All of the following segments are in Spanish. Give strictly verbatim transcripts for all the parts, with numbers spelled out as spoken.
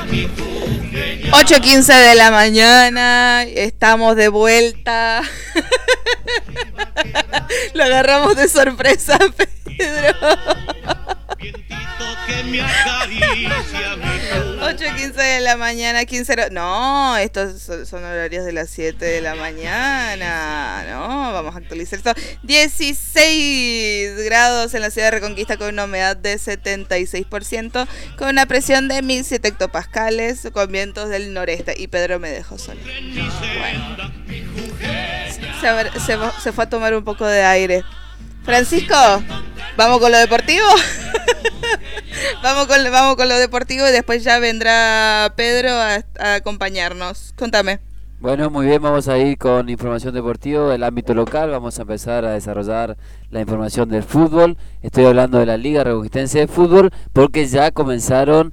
ocho quince de la mañana, estamos de vuelta. Lo agarramos de sorpresa, Pedro. ocho quince de la mañana, quince. No, estos son, son horarios de las siete de la mañana. No, vamos a actualizar esto. dieciséis grados en la ciudad de Reconquista con una humedad de setenta y seis por ciento, con una presión de mil siete hectopascales, con vientos del noreste. Y Pedro me dejó solo. Bueno. Se, se, se fue a tomar un poco de aire. Francisco, ¿vamos con lo deportivo? vamos, con, vamos con lo deportivo y después ya vendrá Pedro a, a acompañarnos. Contame. Bueno, muy bien, vamos a ir con información deportiva del ámbito local. Vamos a empezar a desarrollar la información del fútbol. Estoy hablando de la Liga Reconquistense de Fútbol porque ya comenzaron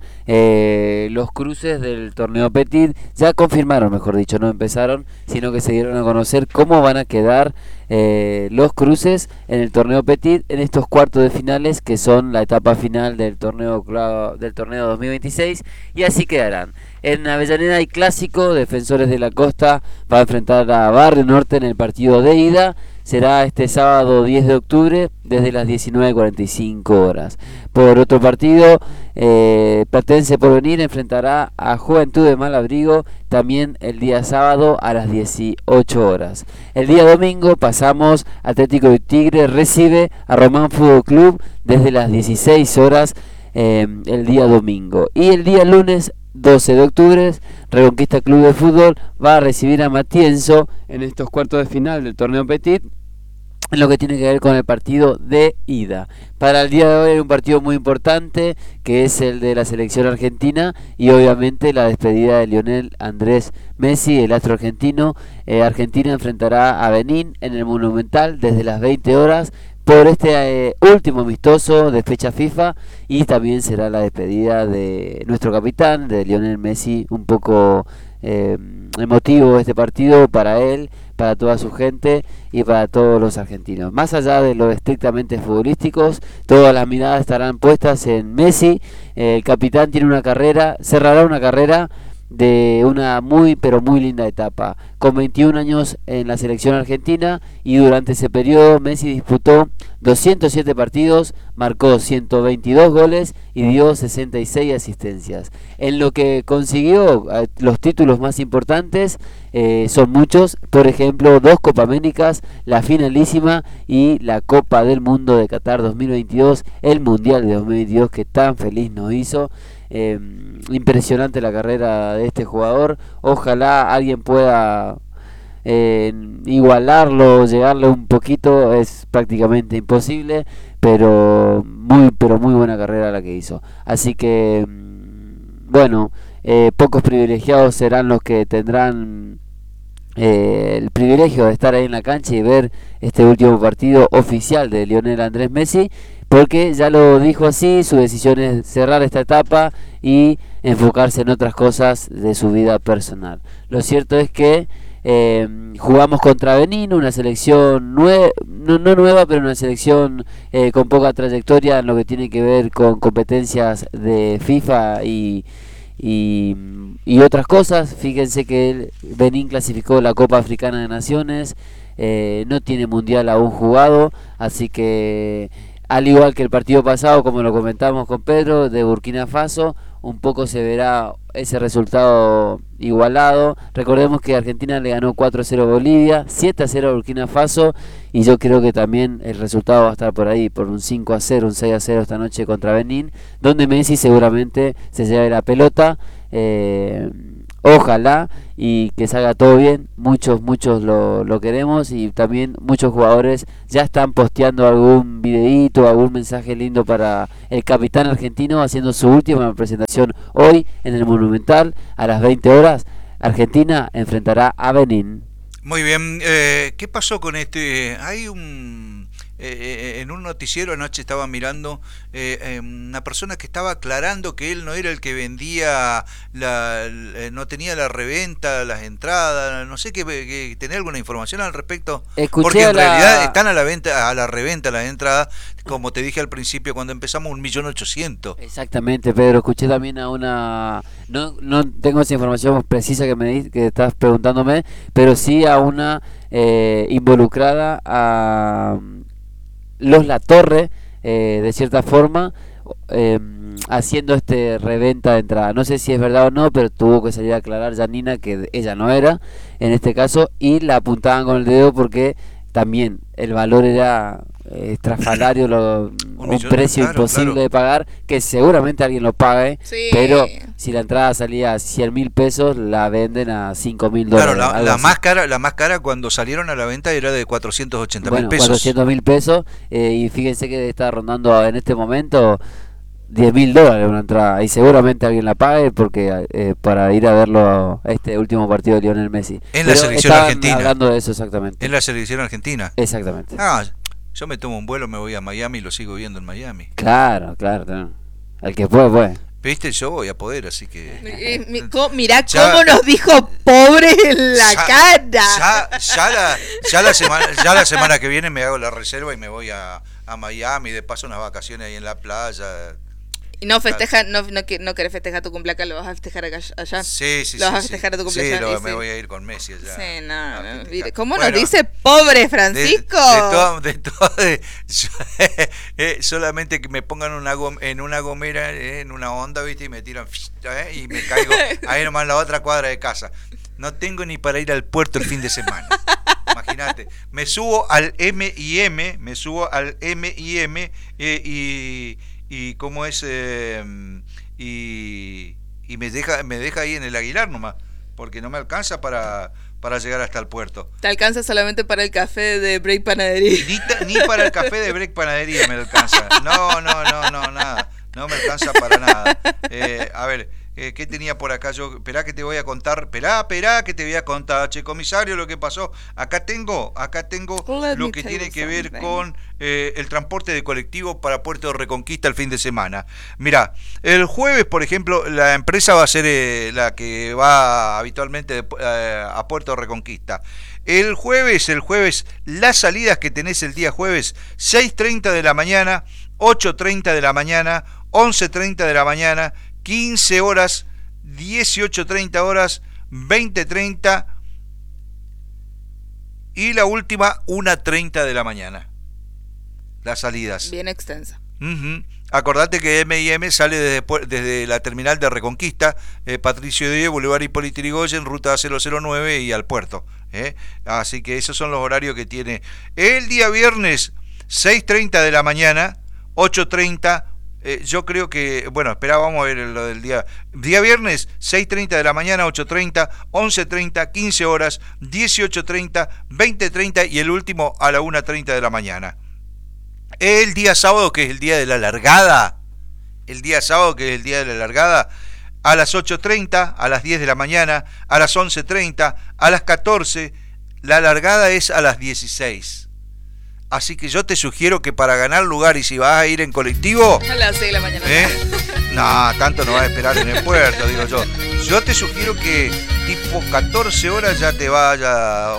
eh, los cruces del torneo Petit. Ya confirmaron, mejor dicho, no empezaron, sino que se dieron a conocer cómo van a quedar eh, los cruces en el torneo Petit en estos cuartos de finales, que son la etapa final del torneo del torneo dos mil veintiséis, y así quedarán. En Avellaneda hay clásico, Defensores de la Costa va a enfrentar a Barrio Norte en el partido de ida. Será este sábado diez de octubre desde las diecinueve cuarenta y cinco horas. Por otro partido, eh, Platense Porvenir enfrentará a Juventud de Malabrigo también el día sábado a las dieciocho horas. El día domingo pasamos, Atlético de Tigre recibe a Román Fútbol Club desde las dieciséis horas eh, el día domingo. Y el día lunes doce de octubre, Reconquista Club de Fútbol va a recibir a Matienzo en estos cuartos de final del torneo Petit, en lo que tiene que ver con el partido de ida. Para el día de hoy hay un partido muy importante, que es el de la selección argentina, y obviamente la despedida de Lionel Andrés Messi, el astro argentino. eh, Argentina enfrentará a Benín en el Monumental desde las veinte horas por este eh, último amistoso de fecha FIFA, y también será la despedida de nuestro capitán, de Lionel Messi. Un poco eh, emotivo este partido para él, para toda su gente y para todos los argentinos. Más allá de lo estrictamente futbolísticos, todas las miradas estarán puestas en Messi. Eh, el capitán tiene una carrera, cerrará una carrera de una muy pero muy linda etapa, con veintiún años en la selección argentina, y durante ese periodo Messi disputó doscientos siete partidos, marcó ciento veintidós goles y dio sesenta y seis asistencias. En lo que consiguió los títulos más importantes, eh, son muchos, por ejemplo dos Copa Américas, la finalísima y la Copa del Mundo de Qatar dos mil veintidós, el Mundial de dos mil veintidós que tan feliz nos hizo. Eh, impresionante la carrera de este jugador. Ojalá alguien pueda eh, igualarlo, llegarle un poquito. Es prácticamente imposible, pero muy pero muy buena carrera la que hizo. Así que bueno, eh, pocos privilegiados serán los que tendrán Eh, el privilegio de estar ahí en la cancha y ver este último partido oficial de Lionel Andrés Messi, porque ya lo dijo así, su decisión es cerrar esta etapa y enfocarse en otras cosas de su vida personal. Lo cierto es que eh, jugamos contra Benín, una selección nue no, no nueva, pero una selección eh, con poca trayectoria en lo que tiene que ver con competencias de FIFA y Y, y otras cosas. Fíjense que el Benín clasificó la Copa Africana de Naciones, eh, no tiene mundial aún jugado, así que al igual que el partido pasado, como lo comentamos con Pedro, de Burkina Faso, un poco se verá ese resultado igualado. Recordemos que Argentina le ganó cuatro a cero a Bolivia, siete a cero a Burkina Faso, y yo creo que también el resultado va a estar por ahí, por un cinco a cero, un seis a cero esta noche contra Benín, donde Messi seguramente se lleve la pelota. Eh, ojalá y que salga todo bien. Muchos, muchos lo, lo queremos, y también muchos jugadores ya están posteando algún videíto, algún mensaje lindo para el capitán argentino, haciendo su última presentación hoy en el Monumental a las veinte horas. Argentina enfrentará a Benín. Muy bien, eh, ¿qué pasó con este? Hay un eh, en un noticiero anoche estaba mirando eh, eh, una persona que estaba aclarando que él no era el que vendía, la, la- no tenía la reventa, las entradas, no sé, que, que tenía alguna información al respecto. Escuché Porque a en la- realidad están a la venta, a la reventa las entradas, como te dije al principio cuando empezamos, un millón ochocientos. Exactamente, Pedro. Escuché también a una... No, no tengo esa información precisa que me di- que estás preguntándome, pero sí a una eh, involucrada a mm, Los Latorre, eh, de cierta forma, eh, haciendo este reventa de entrada. No sé si es verdad o no, pero tuvo que salir a aclarar Janina que ella no era, en este caso, y la apuntaban con el dedo porque también el valor era eh, estrafalario, lo- Un un millón, precio claro, imposible claro. de pagar, que seguramente alguien lo pague, Sí. pero si la entrada salía a cien mil pesos, la venden a cinco mil Claro, dólares. la, algo la así. más cara, la más cara cuando salieron a la venta era de cuatrocientos ochenta mil Bueno, pesos. cuatrocientos mil pesos, eh, y fíjense que está rondando en este momento diez mil dólares una entrada, y seguramente alguien la pague porque eh, para ir a verlo a este último partido de Lionel Messi. En la Pero selección estaban argentina. hablando de eso exactamente. En la selección argentina. Exactamente. Ah, yo me tomo un vuelo, me voy a Miami y lo sigo viendo en Miami. Claro, claro, claro. El que puede, puede. Viste, yo voy a poder, así que... Eh, mi- co- Mirá Ya- cómo nos dijo pobre en la Ya- cara. Ya, ya, la, ya, la semana, ya la semana que viene me hago la reserva y me voy a, a Miami, de paso unas vacaciones ahí en la playa. Y no festeja, no, no, que- no querés festejar tu cumpleaños, lo vas a festejar acá- allá. Sí, sí, Lo sí. vas a sí. festejar a tu Sí, cumpleaños. lo- y me sí. voy a ir con Messi allá. Sí, no, a no, festejar. mire, ¿cómo Bueno, nos dice pobre de, Francisco? de todo, de todo, de- yo- eh, solamente que me pongan una gom- en una gomera, eh, en una onda, viste, y me tiran eh, y me caigo ahí nomás en la otra cuadra de casa. No tengo ni para ir al puerto el fin de semana. Imagínate, me subo al M y M, me subo al M y M eh, y y cómo es eh, y, y me deja me deja ahí en el Aguilar nomás, porque no me alcanza para para llegar hasta el puerto. Te alcanza solamente para el café de Break Panadería. Ni, ta- ni para el café de Break Panadería me alcanza. No, no, no, no, nada. No me alcanza para nada. Eh, a ver, eh, ¿qué tenía por acá yo? Esperá que te voy a contar. Esperá, esperá que te voy a contar, che, comisario, lo que pasó. Acá tengo, acá tengo Let lo me que tell tiene you que ver something. con eh, el transporte de colectivo para Puerto Reconquista el fin de semana. Mirá, el jueves, por ejemplo, la empresa va a ser eh, la que va habitualmente de, eh, a Puerto Reconquista. El jueves, el jueves, las salidas que tenés el día jueves, seis treinta de la mañana, ocho treinta de la mañana, once treinta de la mañana, quince horas, dieciocho treinta horas, veinte treinta y la última, una treinta de la mañana. Las salidas. Bien extensa. Uh-huh. Acordate que M y M sale desde, desde la terminal de Reconquista, eh, Patricio Díez, Boulevard Hipólito Yrigoyen, ruta cero cero nueve y al puerto. ¿eh? Así que esos son los horarios que tiene. El día viernes, seis treinta de la mañana, ocho treinta. Eh, yo creo que, bueno, espera, vamos a ver lo del día. Día viernes, seis treinta de la mañana, ocho treinta, once treinta, quince horas, dieciocho treinta, veinte treinta y el último a la una treinta de la mañana. El día sábado, que es el día de la largada, el día sábado, que es el día de la largada, a las ocho treinta, a las diez de la mañana, a las once treinta, a las catorce, la largada es a las dieciséis. Así que yo te sugiero que para ganar lugar y si vas a ir en colectivo... A las seis de la mañana. ¿eh? No, tanto no vas a esperar en el puerto, digo yo. Yo te sugiero que tipo catorce horas ya te vaya...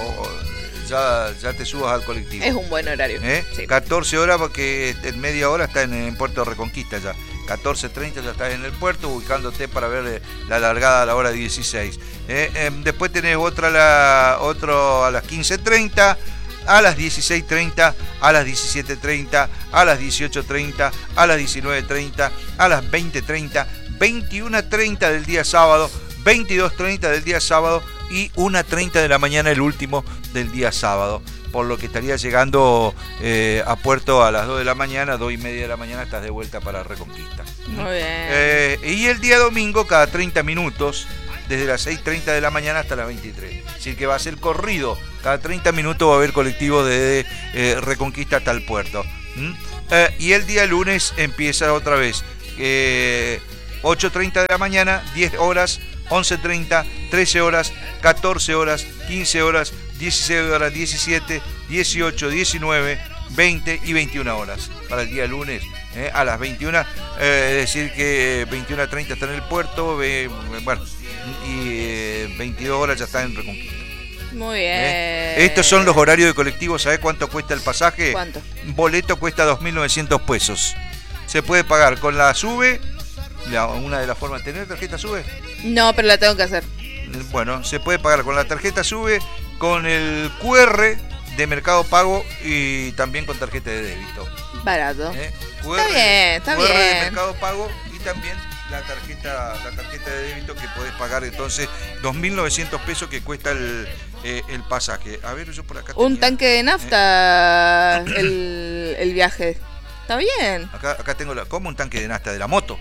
Ya, ya te subas al colectivo. Es un buen horario. ¿Eh? Sí. catorce horas porque en media hora está en, en Puerto Reconquista ya. catorce treinta ya estás en el puerto ubicándote para ver la largada a la hora dieciséis. ¿Eh? Eh, después tenés otra la, otro a las quince treinta, a las dieciséis treinta, a las diecisiete treinta, a las dieciocho treinta, a las diecinueve treinta, a las veinte treinta, veintiuno treinta del día sábado, veintidós treinta del día sábado y una treinta de la mañana el último del día sábado, por lo que estaría llegando eh, a puerto a las dos de la mañana, dos y media de la mañana estás de vuelta para Reconquista. Muy bien. Eh, y el día domingo cada treinta minutos, desde las seis treinta de la mañana hasta las veintitrés. Es decir, que va a ser corrido, cada treinta minutos va a haber colectivo desde eh, Reconquista hasta el puerto. ¿Mm? Eh, y el día lunes empieza otra vez, eh, ocho treinta de la mañana, diez horas, once treinta, trece horas, catorce horas, quince horas, dieciséis horas, diecisiete, dieciocho, diecinueve, veinte y veintiuna horas para el día lunes. Eh, a las veintiuna, eh, es decir que veintiuna a treinta está en el puerto, eh, bueno, y eh, veintidós horas ya está en Reconquista. Muy bien. ¿Eh? Estos son los horarios de colectivo. ¿Sabés cuánto cuesta el pasaje? ¿Cuánto? Boleto cuesta dos mil novecientos pesos. Se puede pagar con la SUBE, la, una de las formas de tener tarjeta SUBE. No, pero la tengo que hacer. Bueno, se puede pagar con la tarjeta SUBE, con el Q R de Mercado Pago y también con tarjeta de débito. Barato. ¿Eh? Q R, está bien, está Q R bien. de Mercado Pago y también la tarjeta la tarjeta de débito que podés pagar entonces dos mil novecientos pesos que cuesta el, eh, el pasaje. A ver, yo por acá Un tenía, tanque de nafta eh. el, el viaje. Está bien. Acá, acá tengo la, ¿cómo un tanque de nafta de la moto?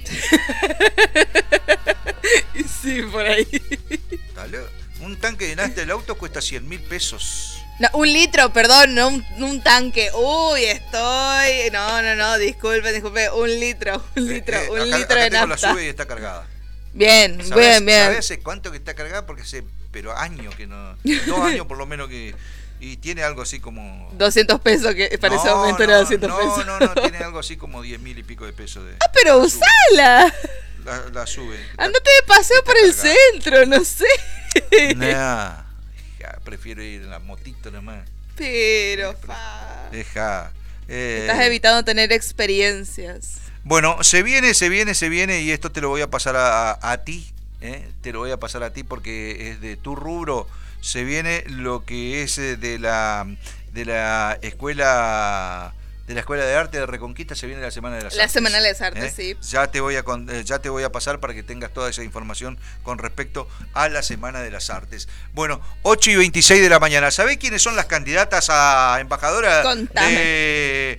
Sí, por ahí. Dale. Un tanque de nafta del auto cuesta cien mil pesos. No, un litro, perdón, no un, un tanque. Uy, estoy. No, no, no, disculpe, disculpe. Un litro, un litro, eh, eh, un acá, litro acá de tengo nafta. La SUBE y está cargada. Bien, ¿Sabés, bien, bien. ¿Sabés hace cuánto que está cargada? Porque hace, pero años que no. Dos años por lo menos que. Y tiene algo así como. doscientos pesos, que para no, ese momento no, era doscientos no, pesos. No, no, no, tiene algo así como diez mil y pico de pesos. De, ah, pero la usala. La, la SUBE. Andate de paseo por el cargada. centro, no sé. Nah, ja, prefiero ir en la motito nomás. Pero, fa. Deja. Eh, Estás evitando tener experiencias. Bueno, se viene, se viene, se viene y esto te lo voy a pasar a, a, a ti, ¿eh? Te lo voy a pasar a ti porque es de tu rubro. Se viene lo que es de la de la escuela de la escuela de arte de Reconquista. Se viene la semana de las La artes. semana de las artes, ¿Eh? sí. Ya te voy a con, eh, ya te voy a pasar para que tengas toda esa información con respecto a la semana de las artes. Bueno, ocho y veintiséis de la mañana. ¿Sabés quiénes son las candidatas a embajadora Contame. de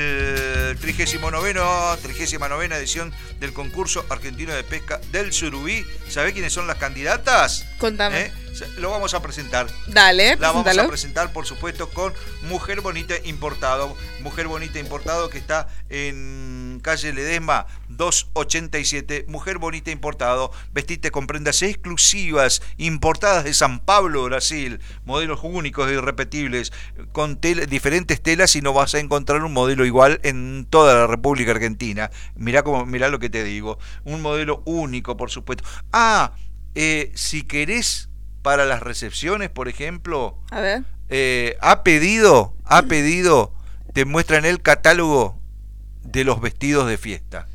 el trigésimo noveno, trigésima novena edición del concurso argentino de pesca del Surubí? ¿Sabés quiénes son las candidatas? Contame. ¿Eh? Lo vamos a presentar. Dale, La vamos preséntalo. a presentar, por supuesto, con Mujer Bonita Importado. Mujer Bonita Importado que está en calle Ledesma doscientos ochenta y siete. Mujer Bonita Importado. Vestite con prendas exclusivas, importadas de San Pablo, Brasil. Modelos únicos e irrepetibles, con tel- diferentes telas y no vas a encontrar un modelo igual en toda la República Argentina. Mirá, como, mirá lo que te digo. Un modelo único, por supuesto. Ah, eh, si querés... Para las recepciones, por ejemplo, A ver. eh, ha pedido, ha pedido, te muestran el catálogo de los vestidos de fiesta.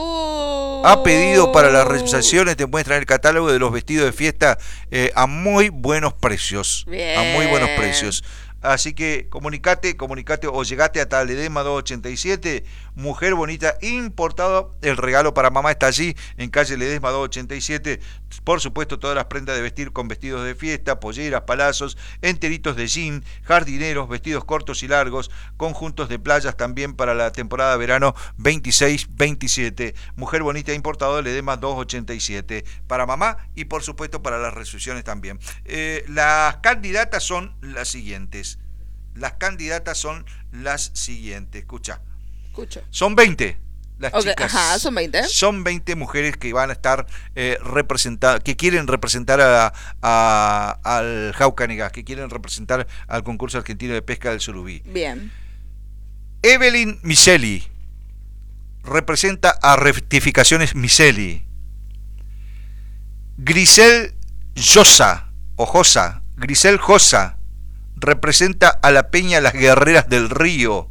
Uh, Ha pedido para las recepciones, te muestran el catálogo de los vestidos de fiesta eh, a muy buenos precios. Bien. A muy buenos precios. Así que comunicate, comunicate o llegate a Taledema doscientos ochenta y siete, Mujer Bonita Importado. El regalo para mamá está allí en calle Ledesma doscientos ochenta y siete. Por supuesto, todas las prendas de vestir con vestidos de fiesta, polleras, palazos, enteritos de jean, jardineros, vestidos cortos y largos, conjuntos de playas también para la temporada verano veintiséis veintisiete. Mujer Bonita Importado, Ledesma doscientos ochenta y siete. Para mamá y por supuesto para las recepciones también. Eh, las candidatas son las siguientes. Las candidatas son las siguientes. Escucha. Escucho. Son veinte las Okay, chicas. ajá, son veinte. Son veinte mujeres que van a estar eh, representadas, que quieren representar a, a, al Jaucanegas, que quieren representar al concurso argentino de pesca del Surubí. Bien. Evelyn Miseli representa a Rectificaciones Miseli. Grisel Josa, o Josa, Grisel Josa representa a la Peña Las Guerreras del Río.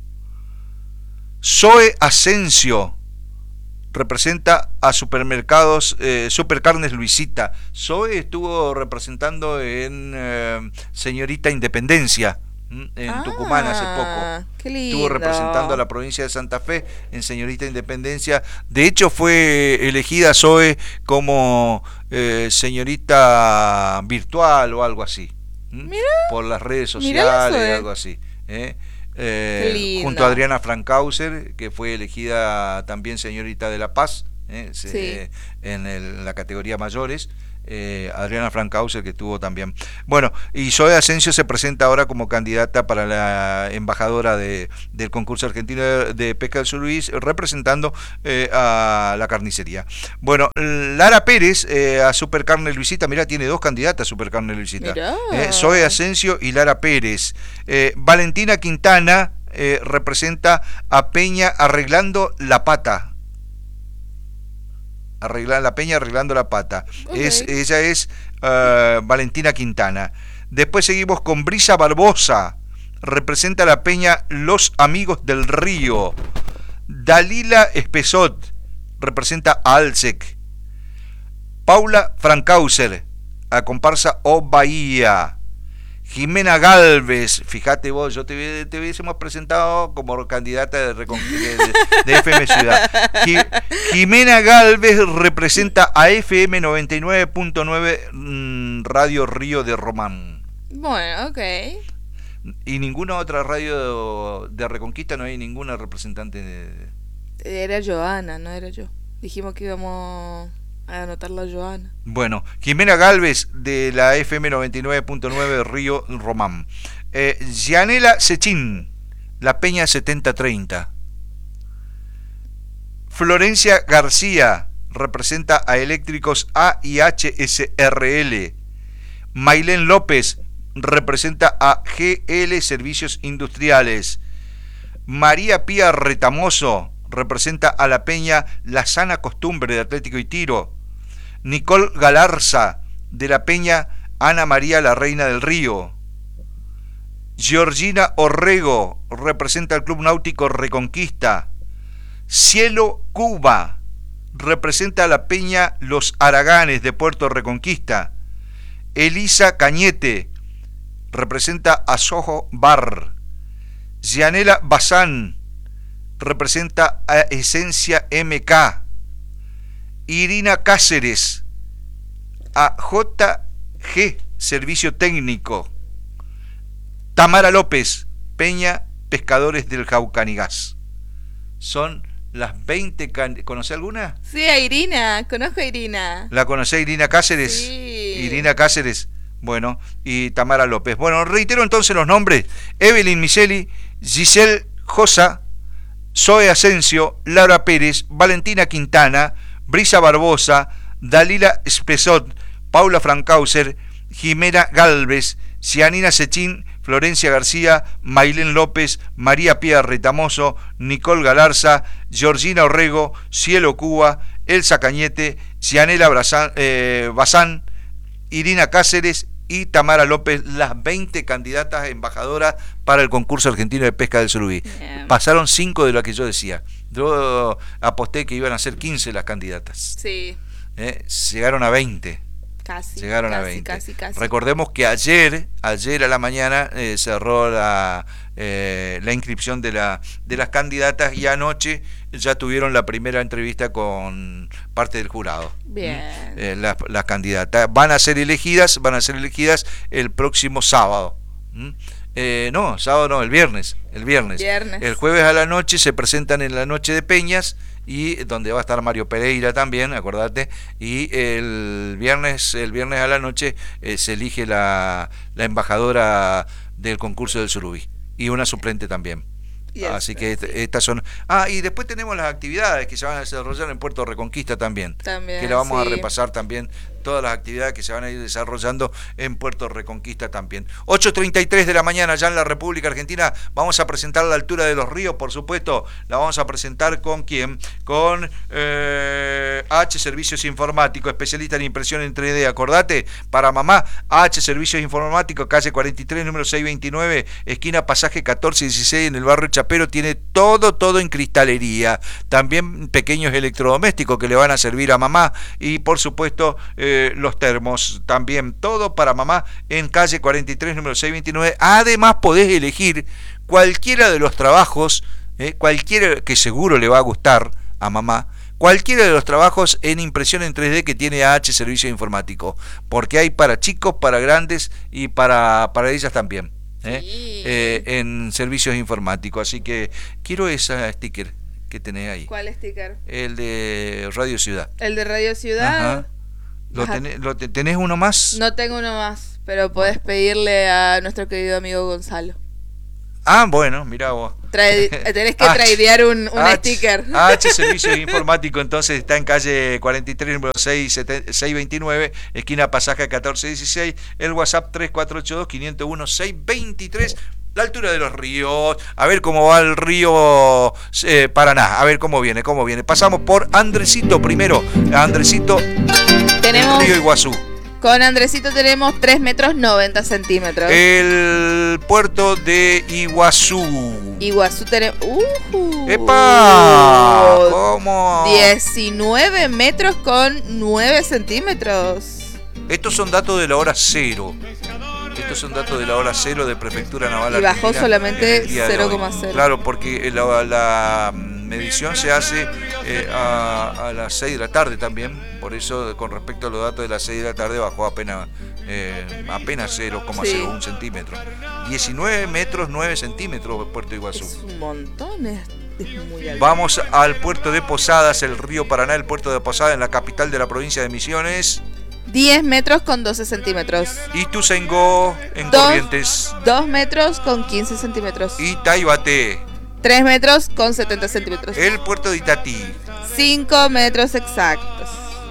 Zoe Asensio representa a Supermercados eh, Supercarnes Luisita. Zoe estuvo representando en eh, Señorita Independencia en ah, Tucumán hace poco. Qué lindo. Estuvo representando a la provincia de Santa Fe en Señorita Independencia. De hecho fue elegida Zoe como eh, señorita virtual o algo así. ¿Mm? Mirá, por las redes mirá sociales, eso, eh. algo así. ¿eh? Eh, Qué lindo. junto a Adriana Francauser, que fue elegida también señorita de La Paz, eh, se, Sí. eh, en, el, en la categoría mayores. Eh, Adriana Francauser, que tuvo también. Bueno, y Zoe Asensio se presenta ahora como candidata para la embajadora de, del concurso argentino de, de pesca del Sur Luis, representando eh, a la carnicería. Bueno, Lara Pérez eh, a Supercarne Luisita, mirá, tiene dos candidatas a Supercarne Luisita. Eh, Zoe Asensio y Lara Pérez. Eh, Valentina Quintana eh, representa a Peña Arreglando la Pata. Arreglar la Peña arreglando la pata. Okay. Es, ella es uh, Valentina Quintana. Después seguimos con Brisa Barbosa. Representa a la Peña Los Amigos del Río. Dalila Espesot representa a Alsec. Paula Francauser a comparsa O Bahía. Jimena Galvez, fíjate vos, yo te, te hubiésemos presentado como candidata de, de, de F M Ciudad. Jimena Galvez representa a F M noventa y nueve punto nueve mmm, Radio Río de Román. Bueno, ok. Y ninguna otra radio de Reconquista, no hay ninguna representante de... Era Joana, no era yo. Dijimos que íbamos... a anotar la Joana. Bueno, Jimena Galvez de la F M noventa y nueve punto nueve Río Román. Eh, Gianela Sechín, la Peña setenta treinta. Florencia García representa a Eléctricos A y H S R L. Mailén López representa a G L Servicios Industriales. María Pía Retamoso representa a la Peña La Sana Costumbre de Atlético y Tiro. Nicole Galarza de la Peña Ana María la Reina del Río. Georgina Orrego representa al Club Náutico Reconquista. Cielo Cuba representa a la Peña Los Araganes de Puerto Reconquista. Elisa Cañete representa a Soho Bar. Gianela Bazán representa a Esencia M K. Irina Cáceres a J G Servicio Técnico. Tamara López, Peña Pescadores del Jaucanigás. Son las veinte can... ¿Conoce alguna? Sí, a Irina, conozco a Irina. ¿La conoce Irina Cáceres? Sí. Irina Cáceres, bueno, y Tamara López. Bueno, reitero entonces los nombres: Evelyn Miseli, Giselle Josa, Zoe Asensio, Laura Pérez, Valentina Quintana, Brisa Barbosa, Dalila Espesot, Paula Francauser, Jimena Galvez, Cianina Sechín, Florencia García, Mailén López, María Pía Retamoso, Nicole Galarza, Georgina Orrego, Cielo Cuba, Elsa Cañete, Cianela Bazán, eh, Bazán, Irina Cáceres y Tamara López, las veinte candidatas embajadoras para el concurso argentino de pesca del Surubí. Yeah. Pasaron cinco de lo que yo decía. Yo aposté que iban a ser quince las candidatas. Sí. Eh, llegaron a veinte. Casi. Llegaron casi, a veinte. Casi, casi. Recordemos que ayer, ayer a la mañana eh, cerró la, eh, la inscripción de, la, de las candidatas y anoche ya tuvieron la primera entrevista con parte del jurado. Bien. Eh, las, las candidatas van a ser elegidas, van a ser elegidas el próximo sábado. ¿Mm? Eh, no, sábado no, el viernes, el viernes. Viernes. El jueves a la noche se presentan en la noche de Peñas, y donde va a estar Mario Pereira también, acordate, y el viernes, el viernes a la noche eh, se elige la, la embajadora del concurso del Surubí y una suplente también. Yes, Así que sí. estas son... Ah, y después tenemos las actividades que se van a desarrollar en Puerto Reconquista también, también que la vamos sí. a repasar también, todas las actividades que se van a ir desarrollando en Puerto Reconquista también. ocho treinta y tres de la mañana ya en la República Argentina. Vamos a presentar la altura de los ríos, por supuesto. La vamos a presentar con quién, con eh, H Servicios Informáticos, especialista en impresión en tres D. Acordate, para mamá, H Servicios Informáticos, calle cuarenta y tres, número seiscientos veintinueve, esquina Pasaje catorce dieciséis, en el barrio Chapero. Tiene todo, todo en cristalería. También pequeños electrodomésticos que le van a servir a mamá. Y por supuesto, eh, los termos también, todo para mamá en calle cuarenta y tres, número seiscientos veintinueve. Además podés elegir cualquiera de los trabajos, eh, cualquiera que seguro le va a gustar a mamá, cualquiera de los trabajos en impresión en tres D que tiene H Servicio Informático, porque hay para chicos, para grandes y para, para ellas también, eh, sí. eh, en servicios informáticos. Así que quiero esa sticker. que tenés ahí. ¿Cuál sticker? El de Radio Ciudad. El de Radio Ciudad. Ajá. ¿Lo tenés, lo te- ¿Tenés uno más? No tengo uno más, pero podés pedirle a nuestro querido amigo Gonzalo. Ah, bueno, mirá vos. Trae, tenés que H- tradear un, un H- sticker. H Servicios Informáticos, entonces está en calle cuarenta y tres, número seis veintinueve, esquina Pasaje catorce dieciséis, el WhatsApp tres cuatro ocho dos, cinco cero uno, seis dos tres, la altura de los ríos, a ver cómo va el río eh, Paraná, a ver cómo viene, cómo viene. Pasamos por Andresito primero, Andresito, Tenemos, el río Iguazú. con Andresito tenemos tres metros noventa centímetros. El puerto de Iguazú. Iguazú tenemos... Uh, ¡Epa! ¿Cómo? diecinueve metros con nueve centímetros. Estos son datos de la hora cero. Estos son datos de la hora cero de Prefectura Naval Y bajó Argentina solamente en el día de cero hoy. coma cero. Claro, porque la, la medición se hace eh, a, a las seis de la tarde también. Por eso, con respecto a los datos de las seis de la tarde, bajó apenas eh, apenas cero coma cero uno Sí. centímetros. diecinueve metros nueve centímetros Puerto Iguazú. Es un montón, es, es muy alto. Vamos al puerto de Posadas, el río Paraná, el puerto de Posadas, en la capital de la provincia de Misiones. diez metros con doce centímetros. Ituzaingó, en Dos. Corrientes. dos metros con quince centímetros. Y Taibate, tres metros con setenta centímetros. el puerto de Itatí. cinco metros exactos.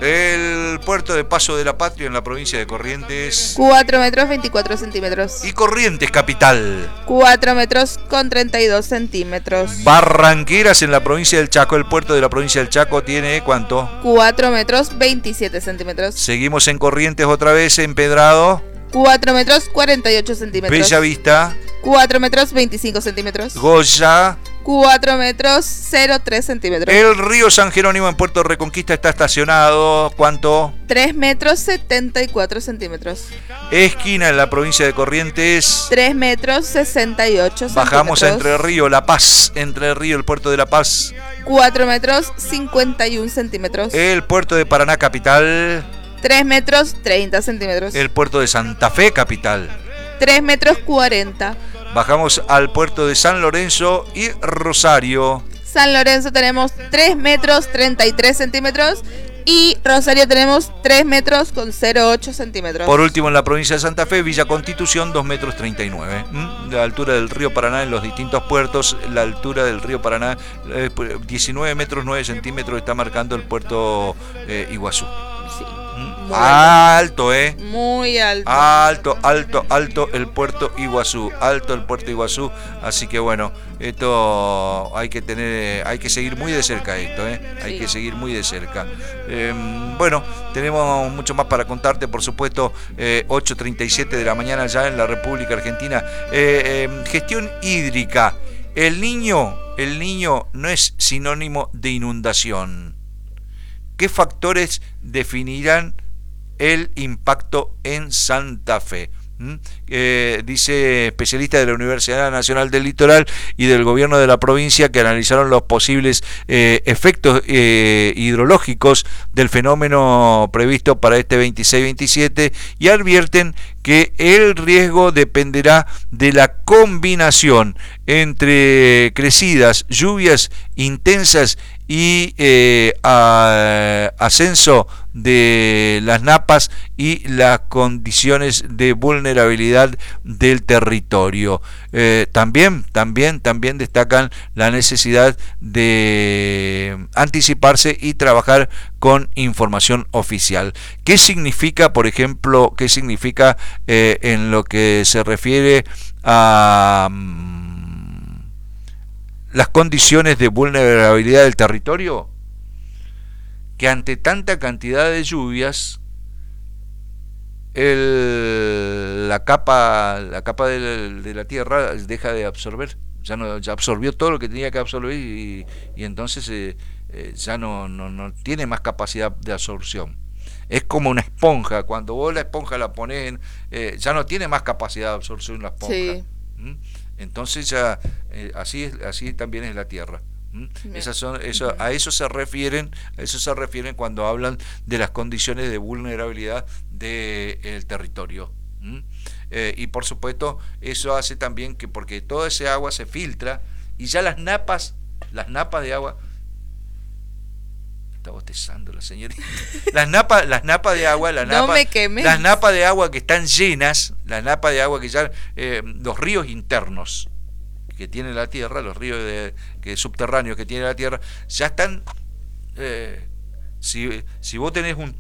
El puerto de Paso de la Patria en la provincia de Corrientes. cuatro metros veinticuatro centímetros. Y Corrientes capital. cuatro metros con treinta y dos centímetros. Barranqueras en la provincia del Chaco. El puerto de la provincia del Chaco tiene ¿cuánto? cuatro metros veintisiete centímetros. Seguimos en Corrientes otra vez, Empedrado. cuatro metros cuarenta y ocho centímetros. Bella Vista. cuatro metros veinticinco centímetros. Goya. cuatro metros cero tres centímetros. El río San Jerónimo en Puerto Reconquista está estacionado. ¿Cuánto? tres metros setenta y cuatro centímetros. Esquina en la provincia de Corrientes. tres metros sesenta y ocho centímetros. Bajamos a Entre Río, La Paz. Entre Río, el puerto de La Paz. cuatro metros cincuenta y un centímetros. El puerto de Paraná capital. tres metros treinta centímetros. El puerto de Santa Fe capital. tres metros cuarenta. Bajamos al puerto de San Lorenzo y Rosario. San Lorenzo tenemos tres metros treinta y tres centímetros. Y Rosario tenemos tres metros con cero ocho centímetros. Por último, en la provincia de Santa Fe, Villa Constitución, dos metros treinta y nueve. ¿Mm? La altura del río Paraná en los distintos puertos, la altura del río Paraná, eh, diecinueve metros nueve centímetros está marcando el puerto eh, Iguazú. Sí, ¿Mm? muy Alto, ¿eh? muy alto. Alto, alto, alto el puerto Iguazú, alto el puerto Iguazú, así que bueno, esto hay que tener, hay que seguir muy de cerca esto, ¿eh? Hay Sí. que seguir muy de cerca. Eh, bueno, tenemos mucho más para contarte, por supuesto, eh, ocho treinta y siete de la mañana ya en la República Argentina. Eh, eh, gestión hídrica, el niño, el niño no es sinónimo de inundación. ¿Qué factores definirán el impacto en Santa Fe? ¿Mm? Eh, dice especialista de la Universidad Nacional del Litoral y del gobierno de la provincia que analizaron los posibles eh, efectos eh, hidrológicos del fenómeno previsto para este veintiséis veintisiete y advierten que el riesgo dependerá de la combinación entre crecidas, lluvias intensas y eh, a, ascenso de las napas y las condiciones de vulnerabilidad del territorio. Eh, también, también, también destacan la necesidad de anticiparse y trabajar con información oficial. ¿Qué significa, por ejemplo, qué significa eh, en lo que se refiere a um, las condiciones de vulnerabilidad del territorio? Que ante tanta cantidad de lluvias, el, la capa, la capa de la, de la tierra deja de absorber, ya no, ya absorbió todo lo que tenía que absorber y, y entonces eh, eh, ya no, no, no tiene más capacidad de absorción. Es como una esponja, cuando vos la esponja la ponés en, eh, ya no tiene más capacidad de absorción la esponja. Sí. ¿Mm? Entonces ya eh, así es, así también es la tierra. ¿Mm? Esas son, eso, a eso se refieren, a eso se refieren cuando hablan de las condiciones de vulnerabilidad del territorio. ¿Mm? Eh, y por supuesto eso hace también que, porque toda ese agua se filtra y ya las napas, las napas de agua bostezando la señorita. Las napas, las napas de agua, las No napas, me quemes. las napas de agua que están llenas, las napas de agua que ya, eh, los ríos internos que tiene la tierra, los ríos de, que subterráneos que tiene la tierra, ya están, eh, si, si vos tenés un